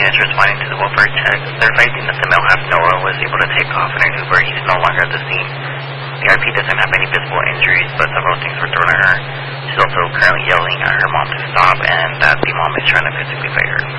units responding to the welfare check. They're advising that the male half Noah was able to take off in an Uber. He's no longer at the scene. The RP doesn't have any visible injuries, but several things were thrown at her. She's also currently yelling at her mom to stop, and that the mom is trying to physically fight her.